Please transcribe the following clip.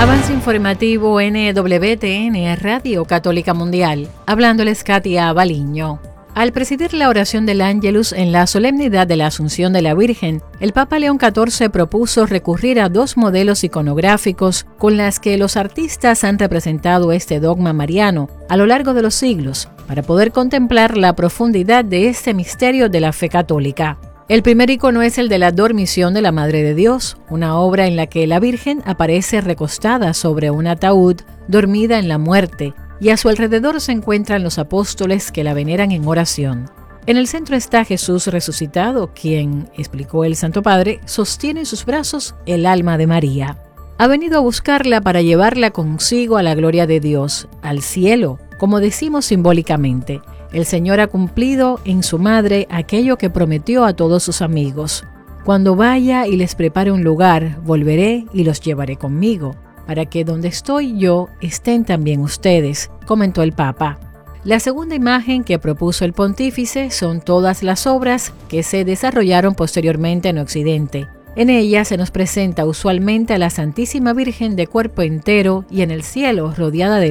Avance informativo NWTN Radio Católica Mundial. Hablándoles Katia Baliño. Al presidir la oración del Ángelus en la solemnidad de la Asunción de la Virgen, el Papa León XIV propuso recurrir a dos modelos iconográficos con las que los artistas han representado este dogma mariano a lo largo de los siglos, para poder contemplar la profundidad de este misterio de la fe católica. El primer icono es el de la Dormición de la Madre de Dios, una obra en la que la Virgen aparece recostada sobre un ataúd, dormida en la muerte, y a su alrededor se encuentran los apóstoles que la veneran en oración. En el centro está Jesús resucitado, quien, explicó el Santo Padre, sostiene en sus brazos el alma de María. Ha venido a buscarla para llevarla consigo a la gloria de Dios, al cielo, como decimos simbólicamente. El Señor ha cumplido en su madre aquello que prometió a todos sus amigos. Cuando vaya y les prepare un lugar, volveré y los llevaré conmigo, para que donde estoy yo estén también ustedes, comentó el Papa. La segunda imagen que propuso el pontífice son todas las obras que se desarrollaron posteriormente en Occidente. En ella se nos presenta usualmente a la Santísima Virgen de cuerpo entero y en el cielo rodeada de